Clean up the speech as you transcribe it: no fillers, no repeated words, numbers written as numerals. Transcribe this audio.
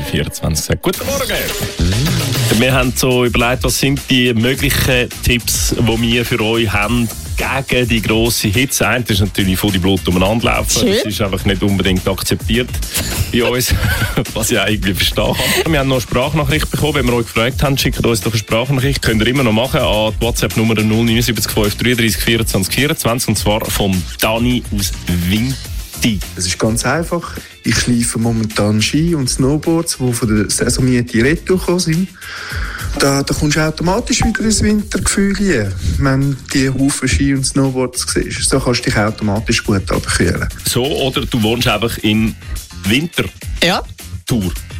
24 sagt guten Morgen. Wir haben so überlegt, was sind die möglichen Tipps, die wir für euch haben gegen die grosse Hitze. Eins ist natürlich vor die Blut umeinander laufen. Schön. Das ist einfach nicht unbedingt akzeptiert bei uns, was ich irgendwie verstehen kann. Wir haben noch eine Sprachnachricht bekommen. Wenn wir euch gefragt haben, schickt uns doch eine Sprachnachricht. Könnt ihr immer noch machen an die WhatsApp-Nummer 079 33 24 24 und zwar von Dani aus Winti. Es ist ganz einfach. Ich schleife momentan Ski und Snowboards, die von der Saisonmiete retour gekommen sind. Da kommst du automatisch wieder ins Wintergefühl rein, wenn du die Haufen Ski und Snowboards siehst. So kannst du dich automatisch gut abkühlen. So, oder du wohnst einfach in Wintertour. Ja.